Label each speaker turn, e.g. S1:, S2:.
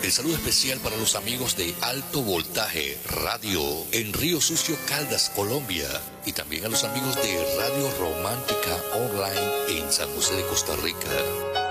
S1: El saludo especial para los amigos de Alto Voltaje Radio en Río Sucio, Caldas, Colombia. Y también a los amigos de Radio Romántica Online en San José de Costa Rica.